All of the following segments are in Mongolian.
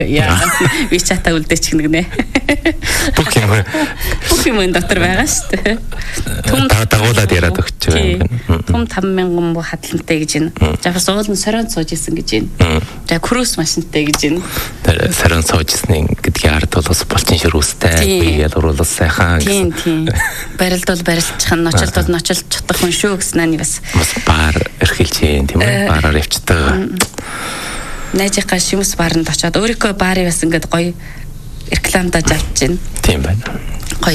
Яа, WeChat-а үлдээч гэнэ. Бүх юм дотор байгаа шүү дээ. Том дагуулад яриад өгч байгаа юм. Том 5,000 буу хадлантай гэж байна. Жафас уулын сорон сууж исэн гэж байна. За крус машинтай гэж байна. Тэр сорон сууж исэн гэдгийг ард бол бас болчин ширүүстэй. Бигээд уруулах сайхан. Тийм. Барилд бол барилдчихна, ночлд бол ночлж чадах хүн шүү гэсэн нь бас баар эрхэлж юм тийм ээ. Баараар явчихдаг. Найжийнхаа шимс баарнд очиод өөрийнхөө баарыг бас ингээд гоё рекламдаж авч байна. Тийм байна. Гоё.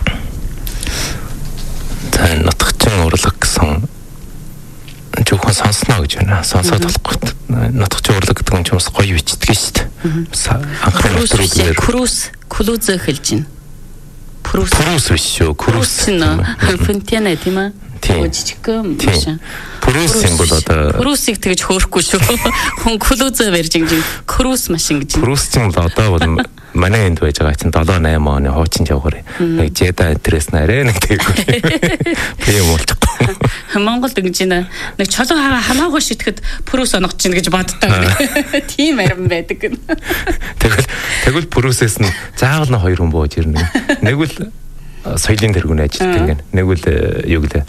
За нутагчин урлаг гэсэн жоохон сонсноо гэж байна. Сонсоод болохгүй. Нутагчин урлаг гэдэг нь ч бас гоё бичдэг шүү дээ. Анхны өдрүүдээр Крус хэлж байна. Крус биш шүү. Крус Фонтена тийм ээ. Жижигхэн машин. Крусийн бол одоо Крусыг тэгж хөөрөхгүй шүү. Хүн клузээ барьж ингэж крус машин гэж. Крусийн бол одоо бол манай энд байж байгаа чинь 7-8 оны хуучин жавгаар нэг жеда интерес нарэ нэг тэггүй. Би юм болчихгүй. Монголд ингэж нэг чулуу хамаагүй шитгэхэд прус онгоч чинь гэж боддог. Тийм арим байдаг. Тэгвэл прусээс нь заавал нь 2 хүн бууж ирнэ. Нэг үл соёлын тэргүүн ажилтдаг гэнэ. Нэг үл юу гэлээ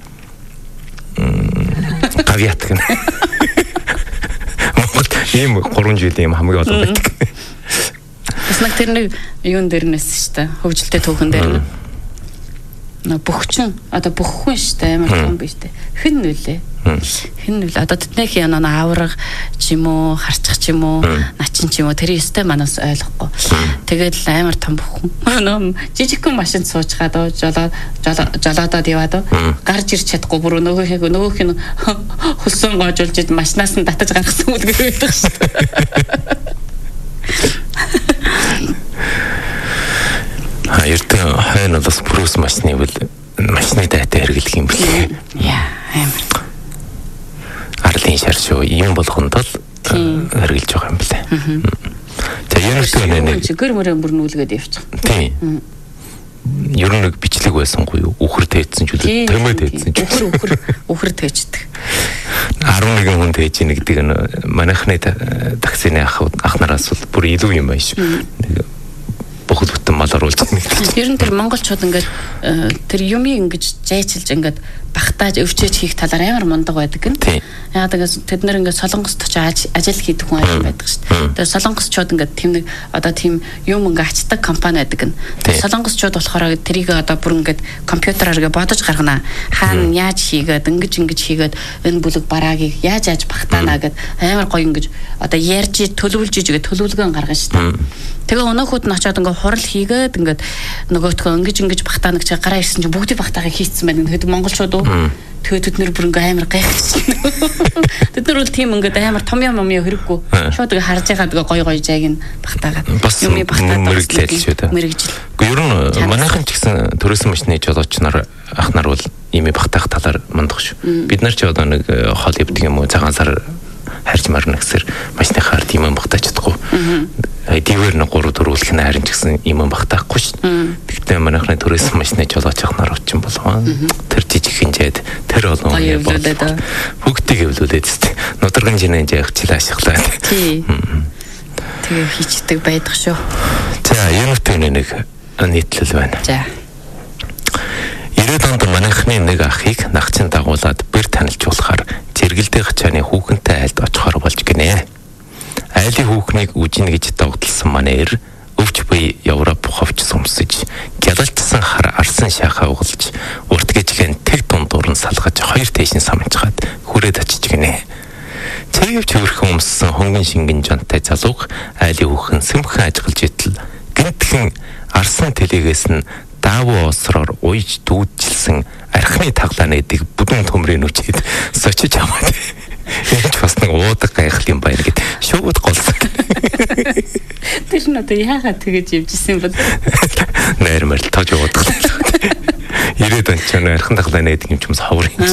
гавьят гэнэ. Монгол ийм 3 жилийн юм хамгийн олон байдаг. Бас нэг тэр нэг юун дээрнээс шүү дээ. Хөгжилтэй түүхэн дээр нь. Бөхчин одоо бөххүн шүү дээ. Амар том биш дээ. Хэн нүлээ? Хэн нүл одоо тэднийх яна авраг ч юм уу, харчих ч юм уу, начин ч юм уу тэр өстэй манаас ойлгохгүй. Тэгээд л амар том бөххүн. Жижигхэн машинд суучгаад жолоодод яваад гарч ирч чадахгүй бүр нөгөөх нь хөлсөн гоожулж машинаас нь татаж гаргасан үл гэдэг шүү дээ. Эртэн хойно бас прус машины дайтай хэрэглэх юм бэлээ. Яа, амар. Арлын шар шүү. Ийм болгонд л хэрэглэж байгаа юм бэлээ. За ер нь нэг гэр мөрөө бүр нүүлгээд явчих. Тийм. Ер нь нэг бичлэг байсангүй юу? Үхэр тээдсэн ч үлээ. Тэмээд тээдсэн ч. Үхэр тээждэг. 11 хүн тээж нэгдэг нь манайхны таксины ах нараас бол бүр илүү юм байна шүү. Бохол бүтэн мал оруулж нэгдэг. Ер нь тэр монголчууд ингээд тэр юмыг ингэж жайчилж ингээд багтааж өвчөөж хийх талаар амар мундаг байдаг гэн. Яагаад гэвэл тэд нэр ингээд солонгост очиж ажил хийдэг хүн аим байдаг шүү дээ. Тэр солонгосчууд ингээд тийм нэг одоо тийм юм ингээд ачдаг компани байдаг гэн. Солонгосчууд болохоор тэрийг одоо бүр ингээд компьютераар ингээд бодож гаргана. Хаана яаж хийгээд ингэж хийгээд энэ бүлэг бараагийг яаж багтаана гэд амар гоё ингээд одоо ярьж төлөвлөж игээд төлөвлөгөө гаргана шүү дээ. Тэгээ өнөөхөд нь очиод ингээд хурал хийгээд ингээд нөгөөтгөө ингэж багтаана гэж гараа ирсэн чинь бүгдийг багтаахыг хийцсэн байна. Тэгэхэд монголчууд тэгээд тэд нэр бүр ингээд амар гайхчихсан. Тэд нар бол тийм ингээд амар том юм хэрэггүй. Шууд ингээд харж байгаад гоё жайг нь багтаагаад юм багтаад мэрэгжил шүү дээ. Мэрэгжил. Гэхдээ ер нь манайхан ч гэсэн төрөөсөн машины жолооч нар ах нар бол ими багтаах талаар мандах шүү. Бид нар ч одоо нэг хол явдаг юм уу цагаан сар харж марна гэсэр машиныхаар тийм юм багтаач чадахгүй. Дивэр нэг 3-4 үлхэн харин ч гэсэн юм багтаахгүй шүү. Тэгтээ манайхны төрөөсөн машины жолооч ах нар очин болоо. Тэр жижиг хинжээд тэр олон бүгдийг эвлүүлээд тест. Нударган жинэн жаагчлаа ашиглаа. Тэгээ хийчдэг байдаг шүү. За, энэ нэг нийтлэл байна. За. 90-ад онд манайхны нэг ахыг нагцын дагуулад бэр танилцуулахаар зэрэгэлдээ хачааны хүүхэнтэй айлд очихоор болж гинэ. Айлын хүүхнийг үжинэ гэж догдолсон манер өвч буй Европ ховч сумсаж гялалчсан хар арсан шахаа угалж урт гэжгэн тэг дундуур нь салгаж 2 тэшин самчгаад хүрээд очиж гинэ. Цэвч хөрхөн өмссөн хонгон шингэн жонтой залууг айлын хүүхэн сэмхэн ажиглж итэл гинтхэн арсан тэлэгээс нь даавуу осроор уйж дүүджилсэн архины таглааны дэг бүдүүн төмрийн үчид сочиж аваад энэ бас нэг уудаг гайхал юм байна гэд шууд голсон. Тэр нь одоо яагаад тэгэж явжсэн бэ? Нэрмэл тож уудаг. 90-ад онд ч архин таглааны дэг юм ч юмс ховор юм.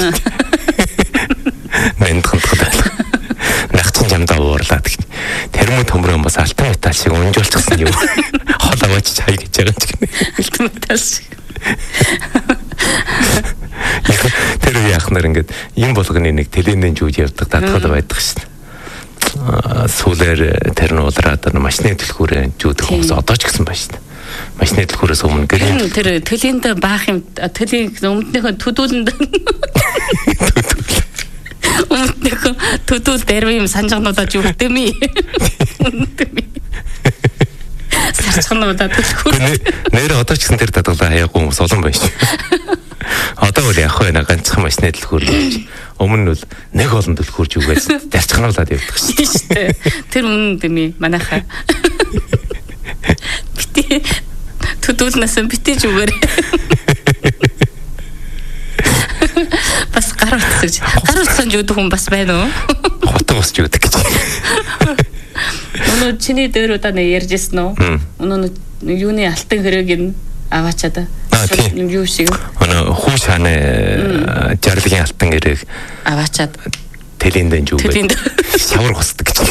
Мэндхэнтгэл. Нагцын жамдаа уурлаад гэх. Тэрмүү төмрөө бас алтан металл шиг унжуулчихсан юм. Хол аваач чай гэж байгаа ч гэнэ. Алтан металл шиг. Тэр яах нар ингээд юм болгоны нэг телевизэн жүүж явдаг татгал байдаг шин. сүүлээр тэр нь улраад машины түлхүүрээ жүүдэг хүмүүс одоо ч гэсэн байна шүү дээ. Машины түлхүүрээс өмнө гэрийн тэр төлөнд баах юм төлийн өмнөнийхөө төдүүлэнд өмнөнийхөө төдүүл дээр юм санжигнуудаа жүүгдэми. Санжигнуудаа түлхүүр. Нэр одоо ч гэсэн тэр дадлаа хаяагүй хүмүүс олон байна шүү. Одоо бол яг хөө ганцхан машины түлхүүр гэж. Өмнө нь нэг олон түлхүүрж үгээс дарчхануулаад явдаг шүү дээ. Тэр үнэн дэми манайхаа. Бити төдүүлнээс битэж үгээр. Бас гар утсан жууд хүн бас байна уу? Хотоо усч үүдэг гэж. Өнөө чиний дээр удаа нэ ярьжсэн үү? Өнөө юуны алтан хэрэг нь аваачаад юу шиг хүү шааны жарлагын алтан хэрэг аваачаад тэлийн жүүгээ шавар гусдаг гэж.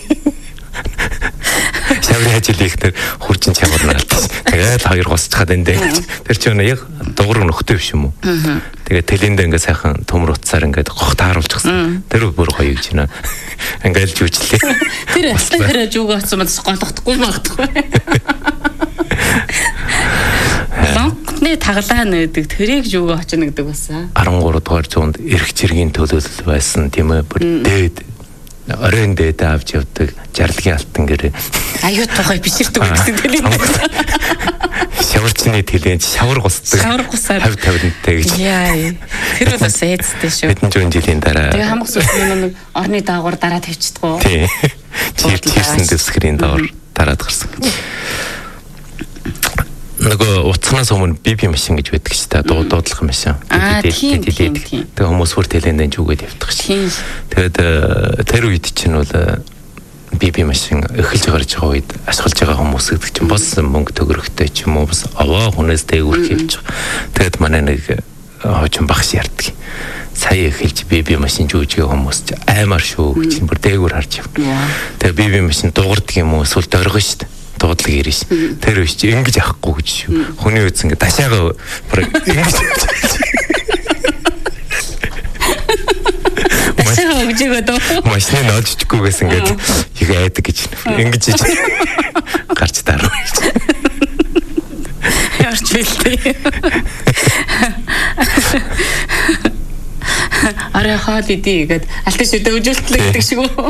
Шаврын ажил ихнэр хурчин шавар наалтаа. Тэгээд хоёр госчхаад эндээ гэж. Тэр чинь яг дугуур нөхдөв биш юм уу? Тэгээд тэлийн ингээ сайхан төмөр утсаар ингээ гох тааруулчихсан. Тэр бүр гоё гэж байна. Ингээл жүүжлээ. Тэр алтан хэрэг жүүгээ оцсон мас голохдохгүй магадгүй. Лонкны таглаа нэдэг тэрийг жүүгээ очно гэдэг басан. 13 дугаар зуунд эрх зэргийн төлөөлөл байсан тийм ээ. Бүр дээд оройн дээд авч явдаг жарлагын алтан гэрээ. Аюу тухай биширдэг гэсэн тэлийн. Шаварчны тэлийн шавар гусдаг. Шавар гусаад 50-50-тай гэж. Яа. Тэр бас эцтэй шүү. Хэдэн зуун жилийн дараа. Тэгээ хамаг сүлжээ нэг орны даагуур дараад тавьчихдгоо. Тий. Чирсэн дэвсгэрийн доор дараад гарсан гэж. Нөгөө утаснаас өмнө биби машин гэж байдаг шүү дээ. Дуудлах машин. Тэгээ хүмүүс бүр тэлэндэн жүгээд явдаг шүү. Тэгээд тэр үед чинь бол биби машин эхэлж гарч байгаа үед ашиглаж байгаа хүмүүс гэдэг чинь бас мөнгө төгрөгтэй ч юм уу бас аваа хүнээс дээгүүрх явж байгаа. Тэгээд манай нэг хожим багш ярьдаг. Сая эхэлж биби машин жүүжгээ хүмүүс аймаар шүү гэж бүр дээгүүр харж явдаг. Тэгээд биби машин дуурдаг юм уу эсвэл дөргөн шүү дээ. Дуудлага ирж тэр үеч ингэж авахгүй гэж шүү. Хүний үз ингэ дашаага ингэж дашаага өгжөөд машины нодчихгүйгээс ингэж яг айдаг гэж ингэж гарч дарав. Ярч билээ. Арай хаал идий гэд алтан шүдэ өжөлтлээ гэдэг шиг үү.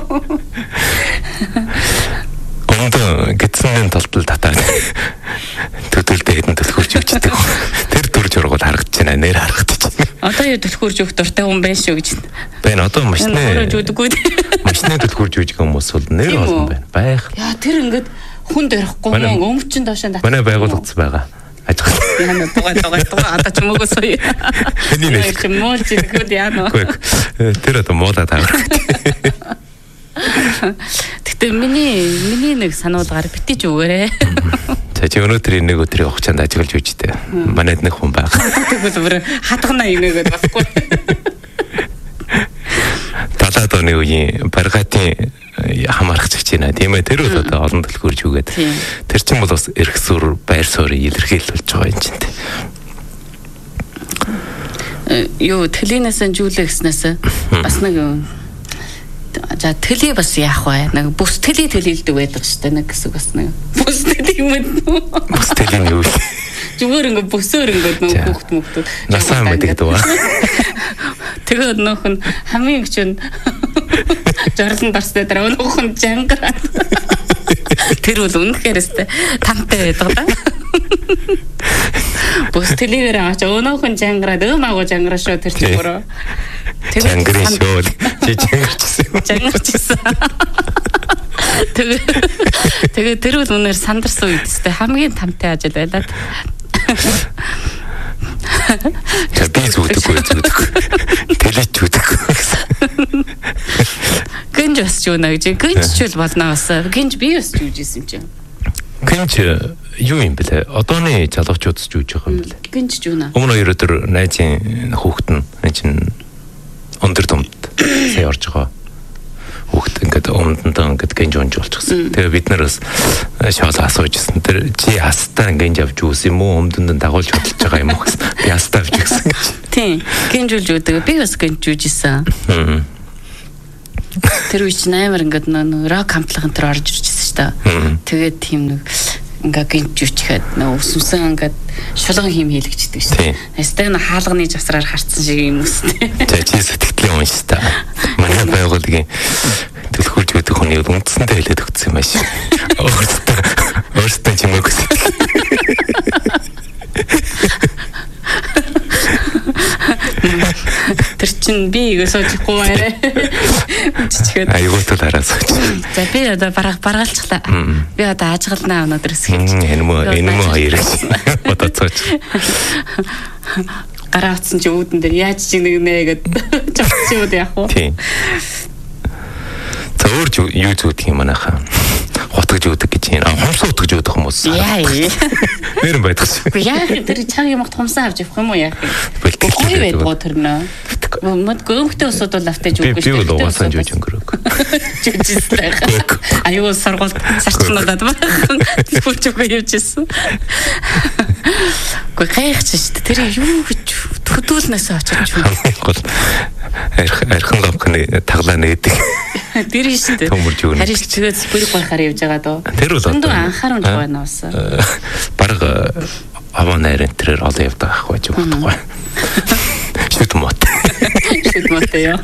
Ондоо гидсэний толтол татаад төдөлдөө хэдэн төлхөрч өгчдөг. Тэр дүр жургууд харагдаж байна. Нэр харагдаж байна. Одоо юу төлхөрж өгөх дуртай хүн байна шүү гэж. Байна. Одоо машины төлхөрж өгч хүмүүс бол нэр олон байна. Байх. Яа тэр ингээд хүн дөрөхгүй юм. Өмчин доошоо татсан. Манай байгууллагц байгаа. Ажиг. Яна дугаа одоо ч мөгөөс уу. Эний нэг мол чигүүд яана. Тэр одоо муулаа таарах. Тэгтээ миний нэг сануулгаар битэж өгөөрэй. За чи өнөөдөр нэг өдрийн хугацаанд ажиглаж үжтэй. Манайд нэг хүн байгаа. Тэгвэл бүр хатгана инээгээд басгүй. Талаад оны үеийн баригатын хамаарчч байна. Тийм ээ тэр бол одоо олон төлхөрж үгээд. Тэр чинь бол бас эрх суурь, байр суурийг илэрхийлж байгаа юм чинь. Юу тэлийнээс жүүлээ гэснээс бас нэг за тэлий бас яах вэ? Нэг бүс тэлий төлөөлдөг байдаг шүү дээ. Нэг гэсэн бас нэг бүс тэлий юм уу? Бүс тэлий нь юу вэ? Зүгээр ингээ бүсөөр ингээ нэг хүүхдүүд насаа мэддэг даа. Тэгээд нөх нь хамгийн гүн жорлон дарстай дараа нөх нь жангар. Тэр бол үнэхээр өстэй тантай байдаг да. Бүс тэлийгээр аваач өнөөх нь жангараад өөмаагүй жангараа шүү тэр чинь өөрөө. Жангарын шүү. Чи жангарчихсан. Жангарчихсан. Тэгээ тэр бол үнээр сандарсан үед өстэй хамгийн тамтай ажил байлаа. Би зүгдэггүй. Тэлэж зүгдэггүй. Гинж бас ч үнэ гэж. Гинж ч бол болно бас. Гинж би бас зүгжсэн юм чинь. Гинж юу юм бэлээ? Одооны залуучууд ч үүж байгаа юм бэлээ. Гинж ч үнэ. Өмнө 2 өдөр найзын хүүхэд нь чинь өндөр думд сая орж байгаа. Хүүхэд ингээд өмдөндөө ингээд гинж унж болчихсон. Тэгээ бид нар бас шоолоо асуужсэн. Тэр чи хастаа гинж авч үүс юм уу? Өмдөндөө дагуулж хөдөлж байгаа юм уу гэсэн. Би хастаа авч гэсэн. Тийм. Гинж үлж үүдэг. Би бас гинж үүжсэн. Тэр үе чинь амар ингээд рок хамтлаг энэ төр орж ирчихсэн шүү дээ. Тэгээд тийм нэг ингээд гинж үчихэд өсөмсөн ингээд шулган хим хийлгчдэг шүү дээ. Эсвэл хаалганы завсраар харцсан шиг юм үстэй. За чи сэтгэлийн юм шүү дээ. Манай байгууллагын төлхөрж өгдөг хүний үндсэндээ хэлээд өгсөн юм байна шүү. Өөртөө чимээг сэтгэл. Тэр чинь би өсөжихгүй байна. Үчихэд. Аюултай араас гэж. За би одоо баргаалчлаа. Би одоо ажигланаа өнөөдөр эсгэж. Энэ мө хоёр. Одоо цооч. Гараа утсан чи үүдэн дээр яаж чиг нэгнэ гэдэг чавчууд яах вэ? Тийм. За өөр юу зүудх юм манайхаа. Хотгож үүдэг гэж юм. Хомсоо утгаж үүдэг хүмүүс. Яа. Нэрэн байдаг шүү. Яа тэр цаг юмд хомсоо авч явах юм уу яах юм? Гоё байдгаа тэр нөө. Мод гөмхтэй усуд бол автаж өгөхгүй шүү. Би бол угаасаа жууж өнгөрөөг. Жижигтэй. Аюу сургууль сарчнуудад бахан. Бүрчгүй явжсэн. Гэхдээ гайхаж шүү. Тэр юу гэж хөдөлнөөс очиж шүү. Архан лавхны таглаа нээдэг. Тэр шүү. Харин тэгээд бүрэг байхаар явж байгаа дөө. Тэр бол одоо анхаарамж байна уус. Бараг аваа найрын тэрээр олон явдаг ах байж байгаа. Шүт мот. Шүт мот яа.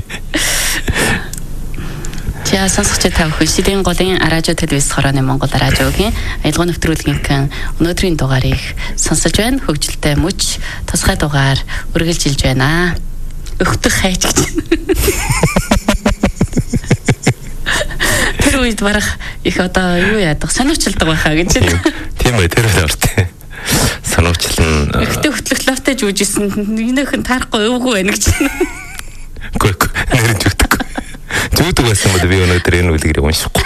За сонсогч та бүхэн Шидийн голын радио телевиз хорооны Монгол радиогийн аялал нэвтрүүлгийн өнөөдрийн дугаарыг сонсож байна. Хөгжилтэй мөч тусгай дугаар үргэлжилж байна. Өгтөх хайж гэж. Тэр үед барах их одоо юу яадаг санаучилдаг байхаа гэж. Тийм ээ тэр л ортой. Санаучил нь ихтэй хөтлөх лавтай жүүжсэн нэгнийхэн таарахгүй өвгүй байна гэж. Гүг нэрэн жүүдэг. Жүүдэг байсан бол би өнөөдөр энэ үлгэрийг уншихгүй.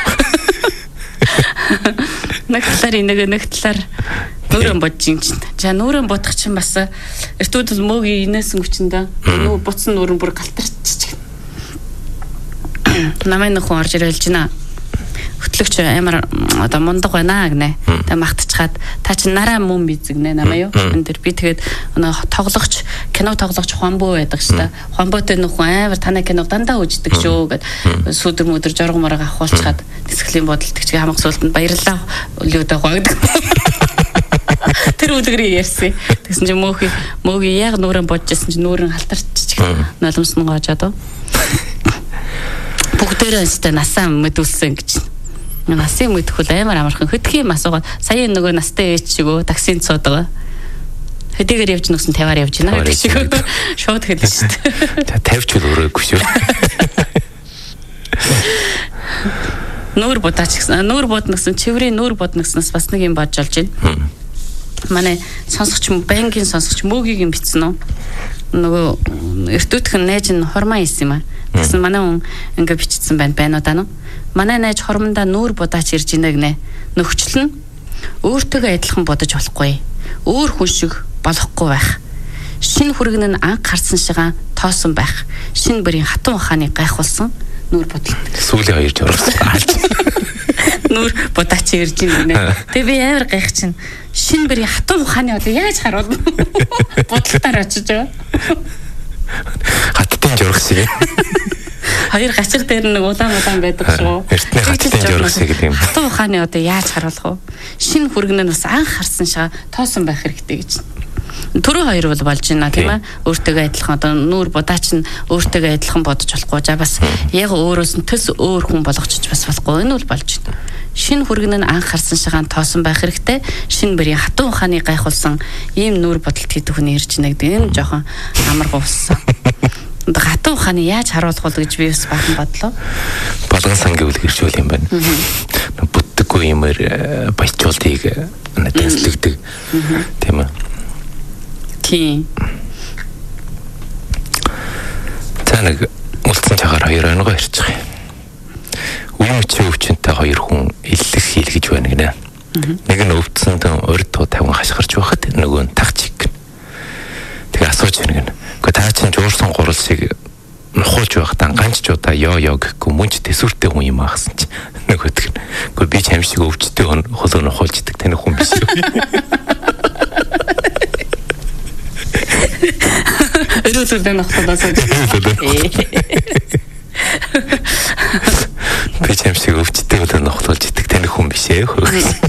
Нэг талаар нүүрэн бодож юм чинь. За нүүрэн бодох чинь бас эртүүд л мөөгийн инээсэн хүчиндээ нүү буцсан нүүрэн бүр галтарч. Намайг нөхөн орж ирэлж байна. Хөтлөгч амар одоо мундаг байна гинэ. Тэгээ магтчихад та чи нараа мөн бизэгнэ намаа юу? Энд дэр би тэгээд тоглогч кино тоглогч Хонбоо байдаг ш та. Хонбоотой нөхөн амар танай киног дандаа үздэг шүү гэд сүдэр мүдэр жорго морог авахулчаад тэсгэлийн бодолтогч хамаг суултанд баярлалаа өлөөдөө гоогдаг. Тэр үлгэрийг ярьсан. Тэгсэн чи мөөгийн яг нүүрэн бодожсэн чи нүүрэн халтарч noloмсон гоожаад. Бүгдээрээ өстэй насаа мэдүүлсэн гэж. Насын мэдхүүл амар амархан хөдөх юм асуугаад сая нөгөө настай ээж шигөө таксинд суудаг. Хөдийгээр явж нүсэн 50-аар явж байна гэдэг шиг. Шууд хэлсэн шүү дээ. 50 ч өрөөгүй шүү. Нүүр бодаач гэсэн. Нүүр бодногсон чиврийн нүүр бодногсноос бас нэг юм бодж олж байна. Манай сонсогч банкын сонсогч мөөгийн бичсэн үү? Нөгөө эртүүдхэн нээж нь хормоо ийсэн юм аа. Тэгсэн манай хүн ингээ бичсэн байна удаа нь. Манай найз хормондоо нүүр будаач ирж ийнэ гинэ. Нөхчл нь өөртөөгөө адилхан бодож болохгүй. Өөр хүн шиг болохгүй байх. Шинэ хүргэн нь анх харсан шигаа тоосон байх. Шинэ бүрийн хатан ухааны гайхуулсан нүүр бодолт. Сүүлийн хоёр жургасан. Нүүр будаач ирж ийнэ гинэ. Тэгээ би амар гайх чинь. Шинэ бүрийн хатан ухааны одоо яаж харуулна? Бодлолтоор очиж байгаа. Хаттын жургасан. Хоёр гачир дээр нэг улаан байдаг шүү. Эртний хаттын жургасан гэдэг юм. Хатан ухааны одоо яаж харуулах вэ? Шинэ хүргэн нь бас анх харсан шигаа тоосон байх хэрэгтэй гэж. Түрүү хоёр бол болж байна тийм ээ. Өөртөөгөө адилхан одоо нүүр будаач нь өөртөөгөө адилхан бодож болохгүй. За бас яг өөрөөс нь төс өөр хүн болгочих бас болохгүй. Энэ бол болж байна. Шинэ хүргэн нь анх харсан шигаан тоосон байх хэрэгтэй. Шинэ бүрийн хатан ухааны гайхуулсан ийм нүүр бодолт хийдэг хүн ирж байна гэдэг энэ жоохон амаргуу уссан. Хатан ухааны яаж харуулах вэ гэж би бас бахан бодлоо. Болгон сангийн үлгэршүүл юм байна. Бүтдэггүй юмэр баяжуултыг тэнслэгдэг. Тийм ээ. Тийм. За нэг үлдсэн цагаар хоёр онгоо ирчих. Үеийн өвчнөд хоёр хүн иллэх хийлгэж байна гинэ. Нэг нь өвдсөнд урд туу 50 хашгирч байхад нөгөө нь тагчиг. Тэгээ асууж байна гинэ. Гэхдээ та чинь жуурсан гуралсыг нухуулж байхдаа ганч ч удаа ёо гэхгүй мөнч төсвөртэй хүн юм аахсан чи нөгөөдг нь. Гэхдээ би ч юм шиг өвчтэй холоо нухуулж идэг таны хүн биш үү? Өрөөсөөр нөхөдөөс. Тээх.